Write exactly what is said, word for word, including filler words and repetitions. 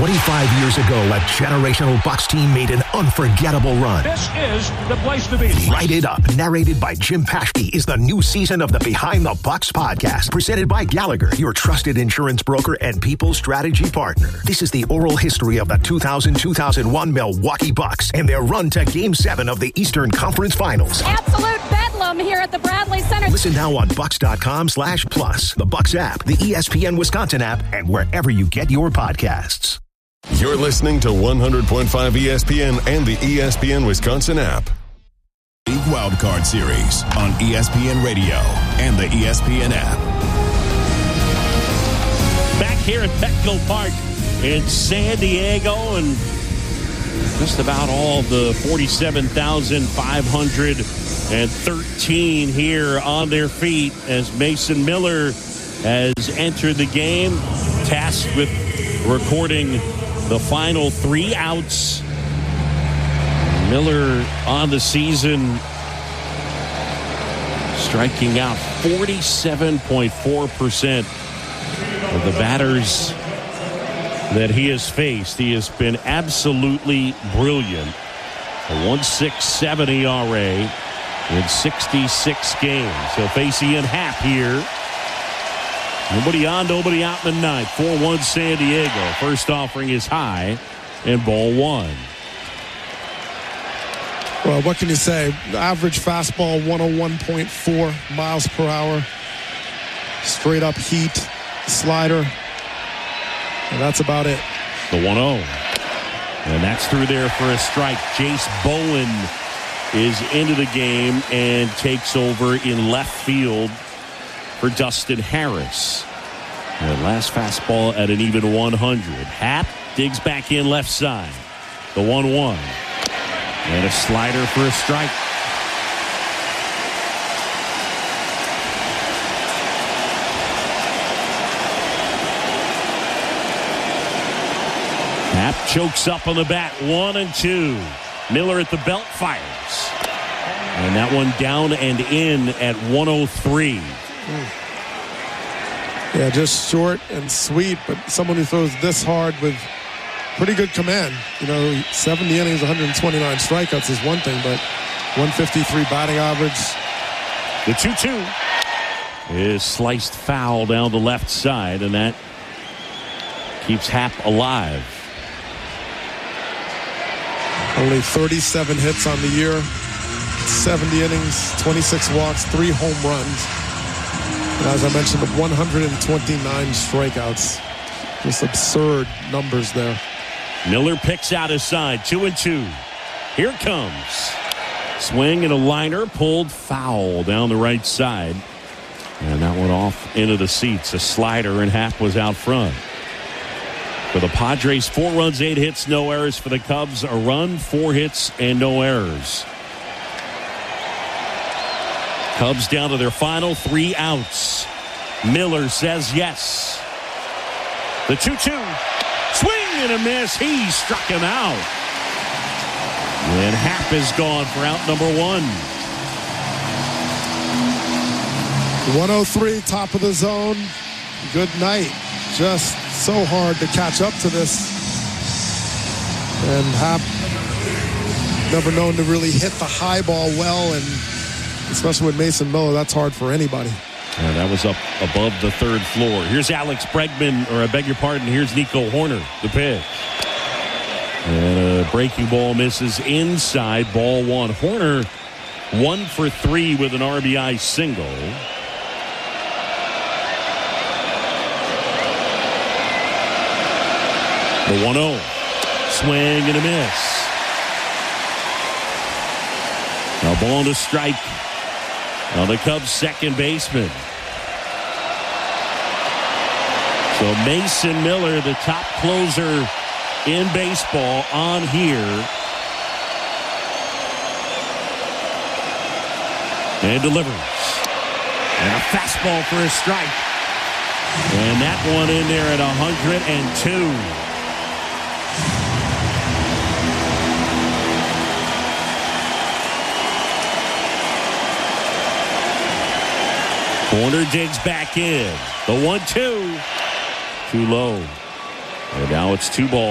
twenty-five years ago, a generational Bucks team made an unforgettable run. This is the place to be. Light It Up, narrated by Jim Paschke, is the new season of the Behind the Bucks podcast, presented by Gallagher, your trusted insurance broker and people strategy partner. This is the oral history of the two thousand two thousand one Milwaukee Bucks and their run to Game seven of the Eastern Conference Finals. Absolute bedlam here at the Bradley Center. Listen now on Bucks.com slash plus, the Bucks app, the E S P N Wisconsin app, and wherever you get your podcasts. You're listening to one hundred point five E S P N and the E S P N Wisconsin app. League Wildcard Series on E S P N Radio and the E S P N app. Back here at Petco Park in San Diego, and just about all of the forty-seven thousand five hundred thirteen here on their feet as Mason Miller has entered the game, tasked with recording the final three outs. Miller on the season striking out forty-seven point four percent of the batters that he has faced. He has been absolutely brilliant. A one point six seven E R A in sixty-six games. He'll face Ian Happ here. Nobody on, nobody out in the ninth. four one San Diego. First offering is high and ball one. Well, what can you say? The average fastball, one oh one point four miles per hour. Straight up heat, slider. And that's about it. The one oh. And that's through there for a strike. Jace Bowen is into the game and takes over in left field for Dustin Harris. And last fastball at an even one hundred. Happ digs back in left side. The one one. And a slider for a strike. Happ chokes up on the bat. One and two. Miller at the belt fires. And that one down and in at one oh three. Yeah, just short and sweet, but someone who throws this hard with pretty good command. You know, seventy innings, one hundred twenty-nine strikeouts is one thing, but one fifty-three batting average. The two two is sliced foul down the left side, and that keeps Happ alive. Only thirty-seven hits on the year, seventy innings, twenty-six walks, three home runs. And as I mentioned, one hundred twenty-nine strikeouts. Just absurd numbers there. Miller picks out his side, two and two. Here it comes. Swing and a liner pulled foul down the right side. And that went off into the seats. A slider, and Happ was out front. For the Padres, four runs, eight hits, no errors. For the Cubs, a run, four hits, and no errors. Cubs down to their final three outs. Miller says yes. The two two. Swing and a miss. He struck him out. And Happ is gone for out number one. one oh three, top of the zone. Good night. Just so hard to catch up to this. And Happ never known to really hit the high ball well, and especially with Mason Miller, that's hard for anybody. And that was up above the third floor. Here's Alex Bregman, or I beg your pardon, here's Nico Hoerner, the pitch. And a breaking ball misses inside, ball one. Hoerner one for three with an R B I single. The one oh. Swing and a miss. Now ball to strike. Now the Cubs' second baseman. So Mason Miller, the top closer in baseball, on here. And delivers. And a fastball for a strike. And that one in there at one hundred two. Corner digs back in. The one two. Too low. And now it's two balls.